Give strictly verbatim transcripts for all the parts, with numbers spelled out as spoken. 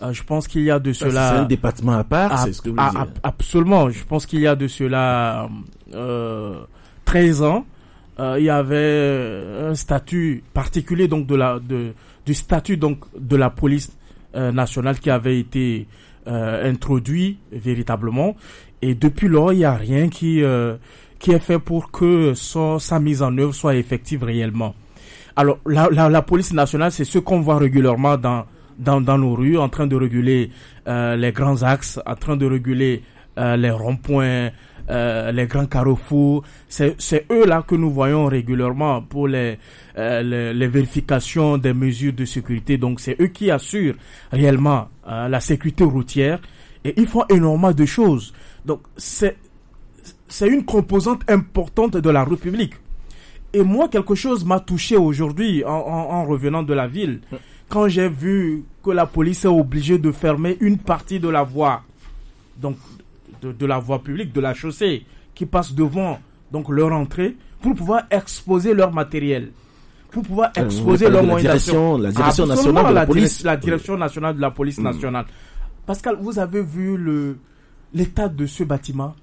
Euh, je pense qu'il y a de Ça, cela... C'est un département à part, à, c'est ce que vous à, dites. à, Absolument. Je pense qu'il y a de cela euh, treize ans. Euh, il y avait un statut particulier donc de la de du statut donc de la police euh, nationale qui avait été euh, introduit véritablement, et depuis lors il n'y a rien qui euh, qui est fait pour que son, sa mise en œuvre soit effective réellement. Alors la la, la police nationale, c'est ce qu'on voit régulièrement dans dans dans nos rues, en train de réguler euh, les grands axes, en train de réguler euh, les ronds-points, Euh, les grands carrefours. C'est, c'est eux là que nous voyons régulièrement pour les, euh, les, les vérifications des mesures de sécurité. Donc c'est eux qui assurent réellement euh, la sécurité routière, et ils font énormément de choses. Donc c'est, c'est une composante importante de la route publique. Et moi, quelque chose m'a touché aujourd'hui en, en, en revenant de la ville, quand j'ai vu que la police est obligée de fermer une partie de la voie. Donc De, de la voie publique, de la chaussée, qui passe devant donc leur entrée, pour pouvoir exposer leur matériel, pour pouvoir exposer euh, leurs la moyens d'action. La direction Absolument, nationale de la, la police. Direc- la direction nationale de la police mmh. nationale. Pascal, vous avez vu le, l'état de ce bâtiment?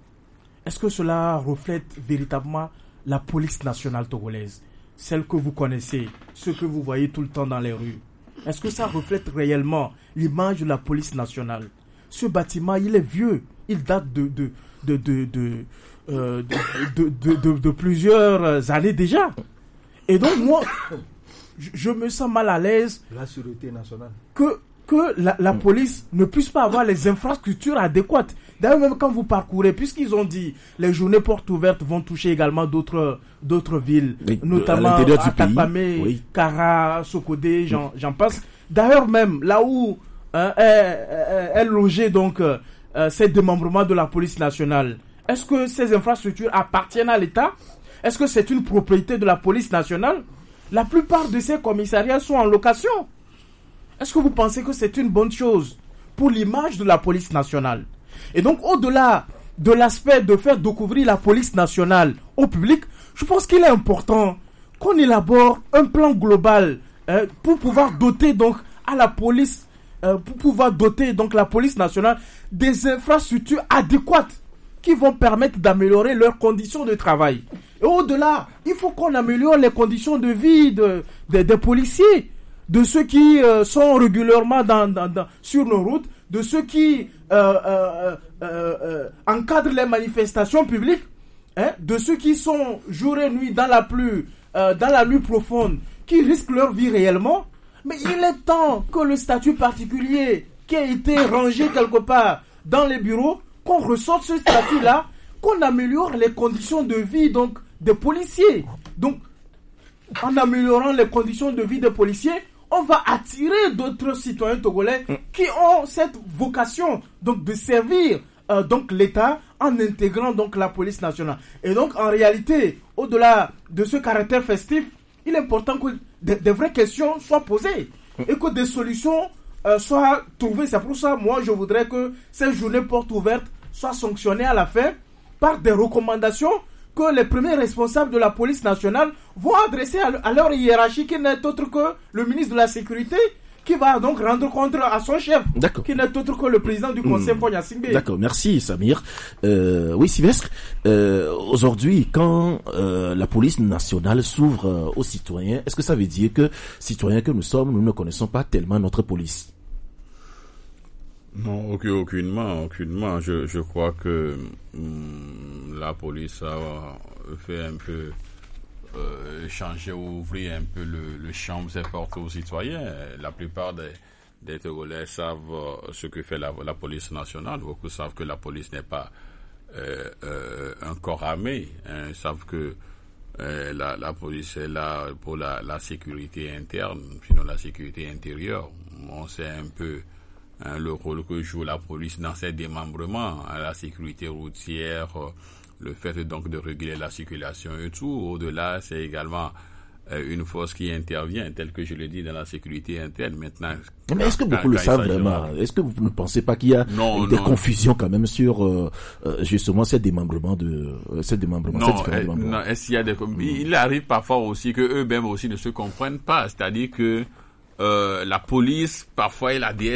Est-ce que cela reflète véritablement la police nationale togolaise, celle que vous connaissez, ce que vous voyez tout le temps dans les rues? Est-ce que ça reflète réellement l'image de la police nationale? Ce bâtiment, il est vieux. Il date de de de de de, euh, de, de, de, de, de plusieurs années déjà. Et donc moi, je, je me sens mal à l'aise. La sûreté nationale. Que que la, la police ne puisse pas avoir les infrastructures adéquates. D'ailleurs, même quand vous parcourez, puisqu'ils ont dit les journées portes ouvertes vont toucher également d'autres d'autres villes, oui, notamment à l'intérieur à du pays. Tapamé, Oui. Kara, Sokodé, j'en, j'en passe. D'ailleurs, même là où hein, est, est, est logé donc euh, ces démembrements de la police nationale, est-ce que ces infrastructures appartiennent à l'État? Est-ce que c'est une propriété de la police nationale? La plupart de ces commissariats sont en location. Est-ce que vous pensez que c'est une bonne chose pour l'image de la police nationale? Et donc, au-delà de l'aspect de faire découvrir la police nationale au public, je pense qu'il est important qu'on élabore un plan global hein, pour pouvoir doter donc à la police Euh, pour pouvoir doter donc la police nationale des infrastructures adéquates qui vont permettre d'améliorer leurs conditions de travail. Et au-delà, il faut qu'on améliore les conditions de vie de, de, des policiers, de ceux qui euh, sont régulièrement dans, dans, dans, sur nos routes, de ceux qui euh, euh, euh, euh, encadrent les manifestations publiques, hein, de ceux qui sont jour et nuit dans la pluie, euh, dans la nuit profonde, qui risquent leur vie réellement. Mais il est temps que le statut particulier qui a été rangé quelque part dans les bureaux, qu'on ressorte ce statut-là, qu'on améliore les conditions de vie donc des policiers. Donc, en améliorant les conditions de vie des policiers, on va attirer d'autres citoyens togolais qui ont cette vocation donc de servir euh, donc l'État en intégrant donc la police nationale. Et donc, en réalité, au-delà de ce caractère festif, il est important que des, des vraies questions soient posées et que des solutions euh, soient trouvées. C'est pour ça, moi, je voudrais que ces journées portes ouvertes soient sanctionnées à la fin par des recommandations que les premiers responsables de la police nationale vont adresser à, à leur hiérarchie, qui n'est autre que le ministre de la Sécurité, qui va donc rendre compte à son chef, D'accord. qui n'est autre que le président du conseil mmh. Fogna Singbe. D'accord, merci Samir. Euh, oui, Sylvestre, euh, aujourd'hui, quand euh, la police nationale s'ouvre euh, aux citoyens, est-ce que ça veut dire que, citoyens que nous sommes, nous ne connaissons pas tellement notre police? Non, aucunement, aucunement. Je, je crois que hum, la police a fait un peu euh, changer, ouvrir un peu le, le champ des portes aux citoyens. La plupart des, des Togolais savent euh, ce que fait la, la police nationale. Beaucoup savent que la police n'est pas euh, euh, un corps armé. Hein. Ils savent que euh, la, la police est là pour la, la sécurité interne, sinon la sécurité intérieure. On sait un peu Hein, le rôle que joue la police dans ses démembrements, hein, la sécurité routière, euh, le fait donc de réguler la circulation et tout. Au-delà, c'est également euh, une force qui intervient, telle que je l'ai dit, dans la sécurité interne. Maintenant, mais est-ce que beaucoup quand, le quand savent vraiment? Est-ce que vous ne pensez pas qu'il y a non, des non. confusions quand même sur euh, justement ces démembrements de euh, ces démembrements, non, ces euh, démembrements. Non, est-ce qu'il y a des mmh. Il arrive parfois aussi que eux-mêmes aussi ne se comprennent pas, c'est-à-dire que euh, la police parfois elle a des